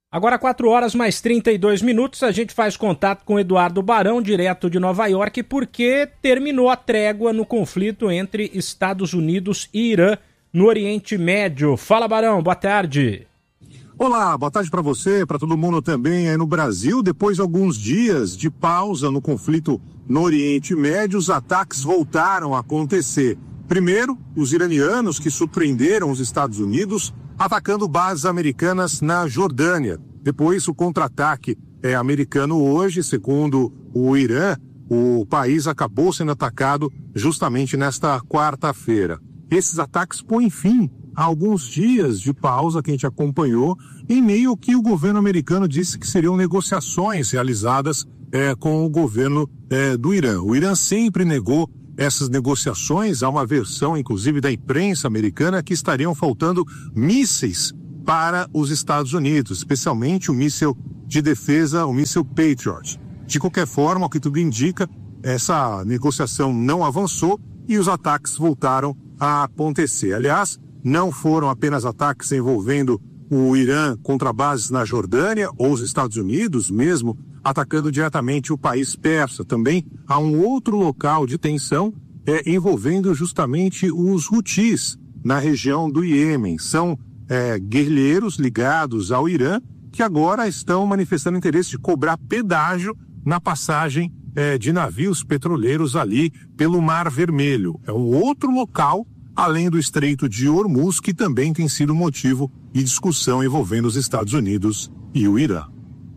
Agora 4 horas mais 32 minutos, a gente faz contato com Eduardo Barão, direto de Nova York, porque terminou a trégua no conflito entre Estados Unidos e Irã no Oriente Médio. Fala, Barão, boa tarde. Olá, boa tarde para você, para todo mundo também aí no Brasil. Depois de alguns dias de pausa no conflito no Oriente Médio, os ataques voltaram a acontecer. Primeiro, os iranianos que surpreenderam os Estados Unidos atacando bases americanas na Jordânia. Depois, o contra-ataque americano hoje, segundo o Irã, o país acabou sendo atacado justamente nesta quarta-feira. Esses ataques põem fim a alguns dias de pausa que a gente acompanhou, em meio ao que o governo americano disse que seriam negociações realizadas com o governo do Irã. O Irã sempre negou essas negociações. Há uma versão, inclusive, da imprensa americana que estariam faltando mísseis para os Estados Unidos, especialmente o míssil de defesa, o míssil Patriot. De qualquer forma, o que tudo indica, essa negociação não avançou e os ataques voltaram a acontecer. Aliás, não foram apenas ataques envolvendo o Irã contra bases na Jordânia ou os Estados Unidos mesmo, atacando diretamente o país persa. Também há um outro local de tensão envolvendo justamente os Houthis na região do Iêmen. São guerrilheiros ligados ao Irã que agora estão manifestando interesse de cobrar pedágio na passagem de navios petroleiros ali pelo Mar Vermelho. É um outro local, além do Estreito de Hormuz, que também tem sido motivo de discussão envolvendo os Estados Unidos e o Irã.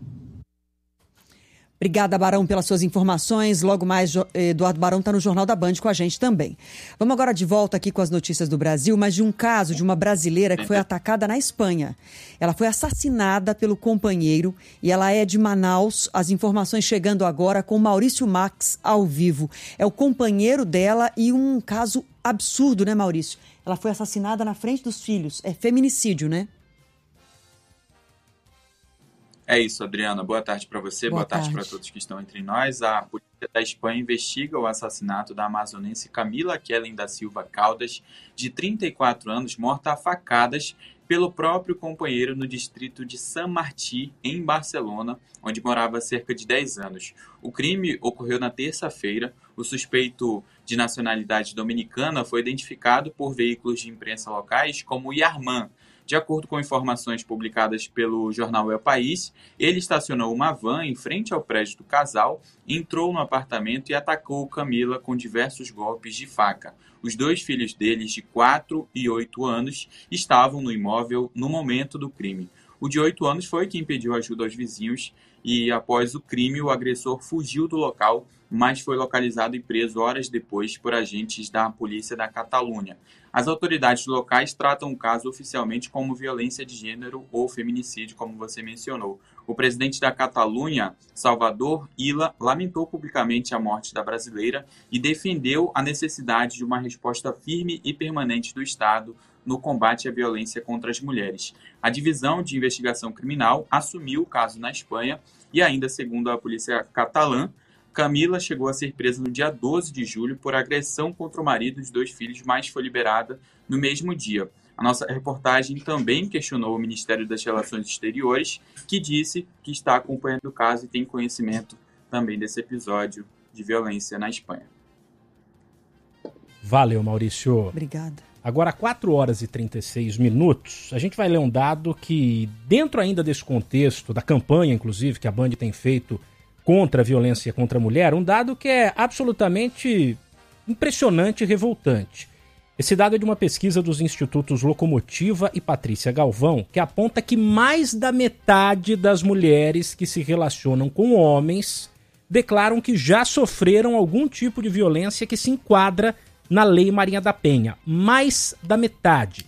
Obrigada, Barão, pelas suas informações. Logo mais, Eduardo Barão está no Jornal da Band com a gente também. Vamos agora de volta aqui com as notícias do Brasil, mas de um caso de uma brasileira que foi atacada na Espanha. Ela foi assassinada pelo companheiro e ela é de Manaus. As informações chegando agora com Maurício Max ao vivo. É o companheiro dela e um caso absurdo, né, Maurício? Ela foi assassinada na frente dos filhos. É feminicídio, né? É isso, Adriana. Boa tarde para você, boa tarde para todos que estão entre nós. A polícia da Espanha investiga o assassinato da amazonense Camila Kellen da Silva Caldas, de 34 anos, morta a facadas pelo próprio companheiro no distrito de San Martí, em Barcelona, onde morava há cerca de 10 anos. O crime ocorreu na terça-feira. O suspeito, de nacionalidade dominicana, foi identificado por veículos de imprensa locais como Yarman. De acordo com informações publicadas pelo jornal El País, ele estacionou uma van em frente ao prédio do casal, entrou no apartamento e atacou Camila com diversos golpes de faca. Os dois filhos deles, de 4 e 8 anos, estavam no imóvel no momento do crime. O de 8 anos foi quem pediu ajuda aos vizinhos e, após o crime, o agressor fugiu do local, mas foi localizado e preso horas depois por agentes da polícia da Catalunha. As autoridades locais tratam o caso oficialmente como violência de gênero ou feminicídio, como você mencionou. O presidente da Catalunha, Salvador Illa, lamentou publicamente a morte da brasileira e defendeu a necessidade de uma resposta firme e permanente do Estado no combate à violência contra as mulheres. A Divisão de Investigação Criminal assumiu o caso na Espanha e, ainda segundo a polícia catalã, Camila chegou a ser presa no dia 12 de julho por agressão contra o marido e os 2 filhos, mas foi liberada no mesmo dia. A nossa reportagem também questionou o Ministério das Relações Exteriores, que disse que está acompanhando o caso e tem conhecimento também desse episódio de violência na Espanha. Valeu, Maurício. Obrigada. Agora, 4 horas e 36 minutos, a gente vai ler um dado que, dentro ainda desse contexto, da campanha, inclusive, que a Band tem feito contra a violência contra a mulher, um dado que é absolutamente impressionante e revoltante. Esse dado é de uma pesquisa dos institutos Locomotiva e Patrícia Galvão, que aponta que mais da metade das mulheres que se relacionam com homens declaram que já sofreram algum tipo de violência que se enquadra na Lei Maria da Penha. Mais da metade,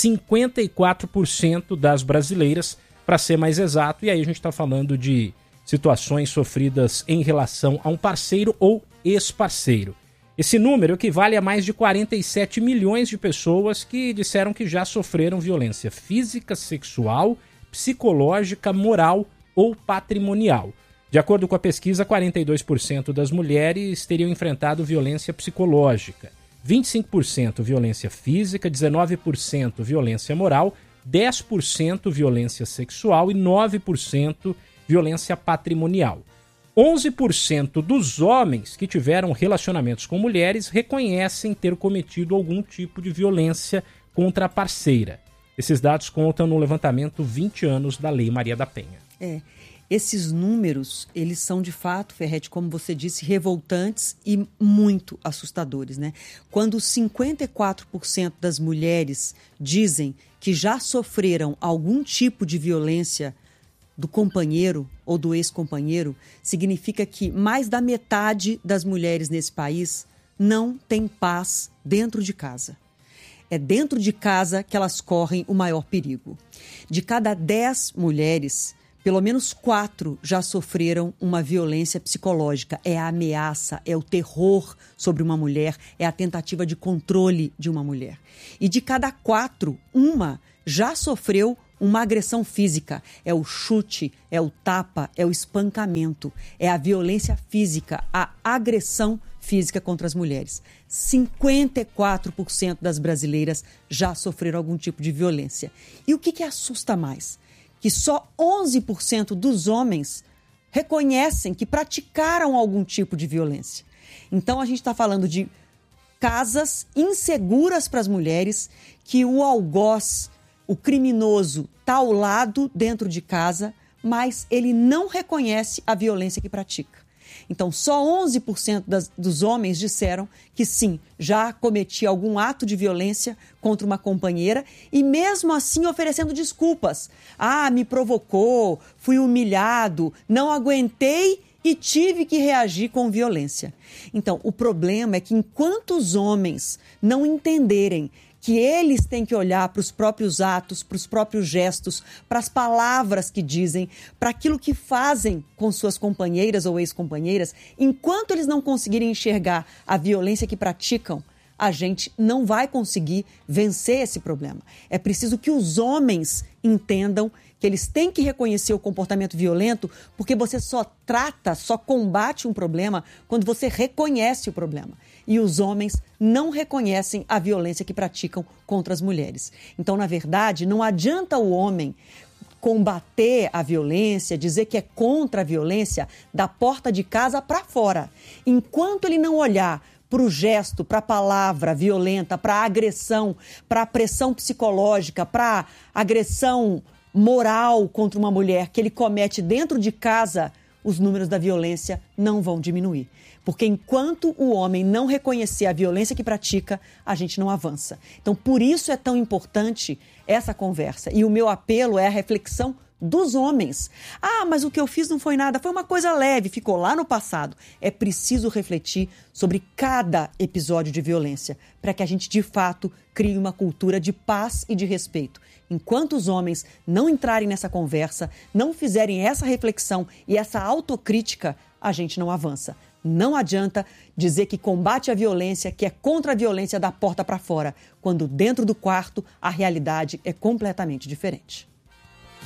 54% das brasileiras, para ser mais exato, e aí a gente está falando de situações sofridas em relação a um parceiro ou ex-parceiro. Esse número equivale a mais de 47 milhões de pessoas que disseram que já sofreram violência física, sexual, psicológica, moral ou patrimonial. De acordo com a pesquisa, 42% das mulheres teriam enfrentado violência psicológica, 25% violência física, 19% violência moral, 10% violência sexual e 9% violência patrimonial. 11% dos homens que tiveram relacionamentos com mulheres reconhecem ter cometido algum tipo de violência contra a parceira. Esses dados contam no levantamento 20 anos da Lei Maria da Penha. Esses números, eles são de fato, Ferretti, como você disse, revoltantes e muito assustadores, né? Quando 54% das mulheres dizem que já sofreram algum tipo de violência do companheiro ou do ex-companheiro, significa que mais da metade das mulheres nesse país não tem paz dentro de casa. É dentro de casa que elas correm o maior perigo. De cada 10 mulheres, pelo menos 4 já sofreram uma violência psicológica. É a ameaça, é o terror sobre uma mulher, é a tentativa de controle de uma mulher. E de cada 4, uma já sofreu uma agressão física. É o chute, é o tapa, é o espancamento, é a violência física, a agressão física contra as mulheres. 54% das brasileiras já sofreram algum tipo de violência. E o que assusta mais? Que só 11% dos homens reconhecem que praticaram algum tipo de violência. Então, a gente está falando de casas inseguras para as mulheres, que o algoz, o criminoso, está ao lado dentro de casa, mas ele não reconhece a violência que pratica. Então, só 11% dos homens disseram que sim, já cometi algum ato de violência contra uma companheira e mesmo assim oferecendo desculpas. Me provocou, fui humilhado, não aguentei e tive que reagir com violência. Então, o problema é que enquanto os homens não entenderem que eles têm que olhar para os próprios atos, para os próprios gestos, para as palavras que dizem, para aquilo que fazem com suas companheiras ou ex-companheiras, enquanto eles não conseguirem enxergar a violência que praticam, a gente não vai conseguir vencer esse problema. É preciso que os homens entendam que eles têm que reconhecer o comportamento violento, porque você só combate um problema quando você reconhece o problema. E os homens não reconhecem a violência que praticam contra as mulheres. Então, na verdade, não adianta o homem combater a violência, dizer que é contra a violência da porta de casa para fora. Enquanto ele não olhar para o gesto, para a palavra violenta, para a agressão, para a pressão psicológica, para a agressão moral contra uma mulher que ele comete dentro de casa, os números da violência não vão diminuir. Porque enquanto o homem não reconhecer a violência que pratica, a gente não avança. Então, por isso é tão importante essa conversa. E o meu apelo é a reflexão dos homens. Mas o que eu fiz não foi nada, foi uma coisa leve, ficou lá no passado. É preciso refletir sobre cada episódio de violência para que a gente, de fato, crie uma cultura de paz e de respeito. Enquanto os homens não entrarem nessa conversa, não fizerem essa reflexão e essa autocrítica, a gente não avança. Não adianta dizer que combate a violência, que é contra a violência da porta para fora, quando dentro do quarto a realidade é completamente diferente.